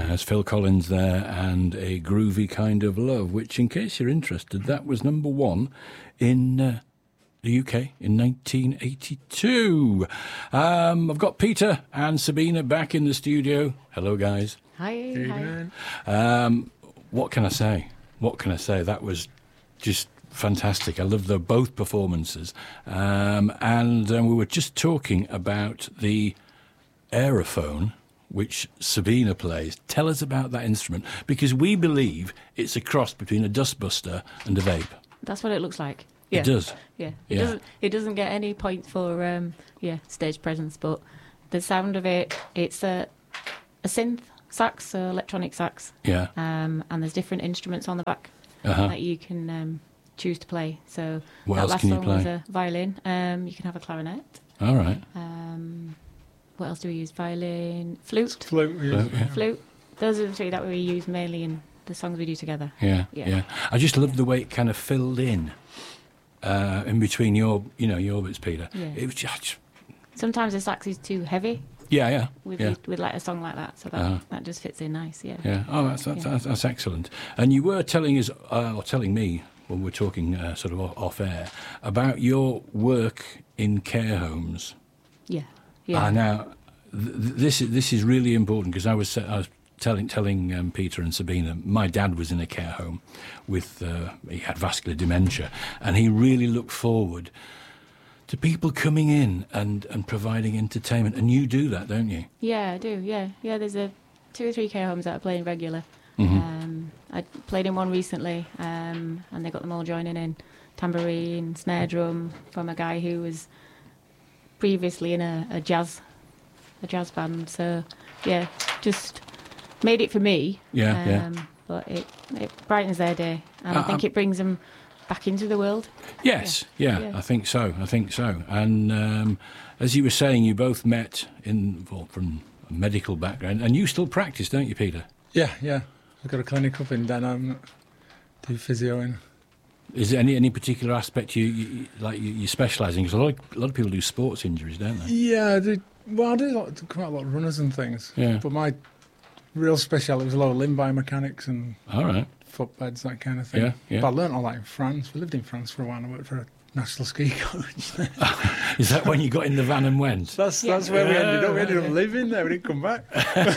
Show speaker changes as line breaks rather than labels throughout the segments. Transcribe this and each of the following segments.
has Phil Collins there and A Groovy Kind of Love, which, in case you're interested, that was number one in the UK in 1982. I've got Peter and Sabina back in the studio. Hello, guys.
Hi.
What can I say? That was just fantastic. I love both performances. And we were just talking about the aerophone, which Sabina plays. Tell us about that instrument, because we believe it's a cross between a dustbuster and a vape.
That's what it looks like. Yeah.
It does.
Yeah. It doesn't get any points for stage presence, but the sound of it, it's a synth sax, so electronic sax.
Yeah.
And there's different instruments on the back that you can choose to play. So
what
that
else
last
can you
song
play?
was a violin. You can have a clarinet.
All right.
What else do we use? Violin, flute.
Flute.
Those are the three that we use mainly in the songs we do together.
Yeah. I just love the way it kind of filled in between your bits, Peter.
Yeah.
It was just...
Sometimes the sax is too heavy.
Yeah.
With like a song like that, so that just fits in nice. Yeah.
Oh, that's excellent. And you were telling us, or telling me, when we're talking sort of off air, about your work in care homes.
Yeah.
Now, this is really important, because I was telling Peter and Sabina, my dad was in a care home with he had vascular dementia, and he really looked forward to people coming in and providing entertainment. And you do that, don't you?
Yeah, I do. Yeah. There's 2 or 3 care homes that are playing regular.
Mm-hmm.
I played in one recently, and they got them all joining in. Tambourine, snare drum from a guy who was previously in a jazz band. So yeah, just made it for me.
Yeah.
But it brightens their day, and I think it brings them back into the world.
Yes, yeah. I think so. And as you were saying, you both met from a medical background, and you still practice, don't you, Peter?
Yeah. I've got a clinic up in Denham, do physio in.
Is there any particular aspect you specialise in? Because a lot of people do sports injuries, don't they?
Yeah, I do. Well, I do quite a lot of runners and things.
Yeah.
But my real speciality was a lot of limb biomechanics and
all right,
footbeds, that kind of thing.
Yeah.
But I learnt all that in France. We lived in France for a while. I worked for a national ski coach.
Is that when you got in the van and went?
That's where we ended up. We ended up living there. We didn't come back.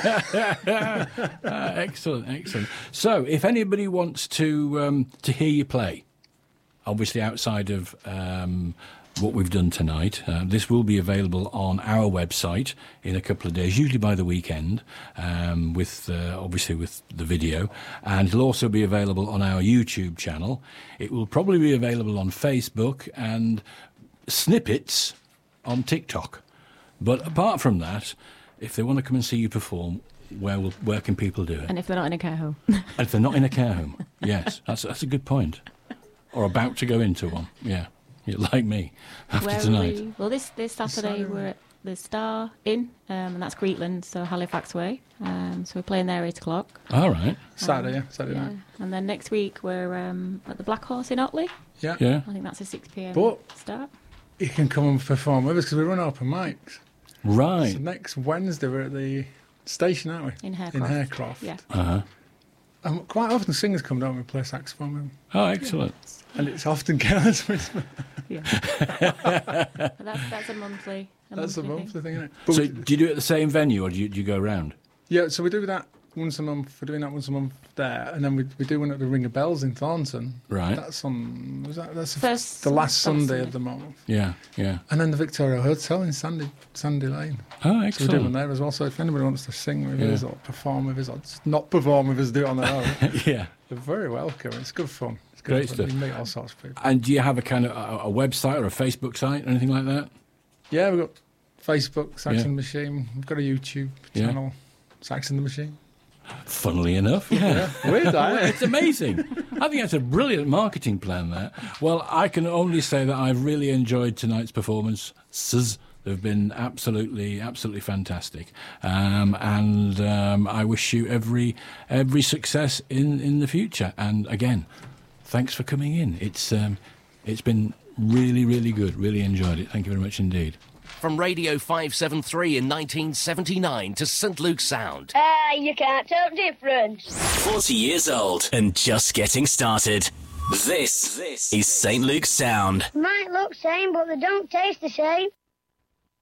Excellent. So, if anybody wants to hear you play, obviously outside of what we've done tonight, this will be available on our website in a couple of days, usually by the weekend, with the video, and it'll also be available on our YouTube channel. It will probably be available on Facebook and snippets on TikTok. But apart from that, if they want to come and see you perform, where can people do it?
And if they're not in a care home.
And if they're not in a care home, yes, that's a good point. Or about to go into one, yeah. You're like me after tonight.
Well, this Saturday we're at the Star Inn, and that's Greetland, so Halifax way. So we're playing there 8 o'clock.
All right.
Saturday night.
And then next week we're at the Black Horse in Otley.
Yeah.
I think that's a 6 p.m. start.
You can come and perform with us because we run open mics.
Right.
So next Wednesday we're at the station, aren't we?
In Harecroft.
In Harecroft.
Yeah.
Uh-huh.
And quite often singers come down and we play saxophone with them.
Oh, excellent.
And it's often Careless Whisper.
Yeah. That's a monthly.
That's a monthly thing, isn't it?
So do you do it at the same venue, or do you go around?
Yeah, so we do that once a month. We're doing that once a month there, and then we do one at the Ring of Bells in Thornton.
Right.
That's on.
First
the last Sunday
Sunday
of the month.
Yeah.
And then the Victoria Hotel in Sandy Lane.
Oh,
So
excellent.
we're doing there as well. So if anybody wants to sing with us or perform with us, or just not perform with us, do it on their own.
Yeah.
They're very welcome. It's good fun. It's good
Great
fun.
stuff.
You meet all sorts of people.
And do you have a kind of a website or a Facebook site or anything like that?
Yeah, we've got Facebook, Sax and the Machine. We've got a YouTube channel, Sax and the Machine.
Funnily enough, yeah.
Weird, that,
It's amazing. I think that's a brilliant marketing plan there. Well, I can only say that I've really enjoyed tonight's performances. They've been absolutely fantastic. And I wish you every success in the future. And again, thanks for coming in. It's been really, really good. Really enjoyed it. Thank you very much indeed.
from Radio 573 in 1979 to St Luke's Sound.
You can't tell the difference.
40 years old and just getting started. This is St Luke's Sound.
Might look same, but they don't taste the same.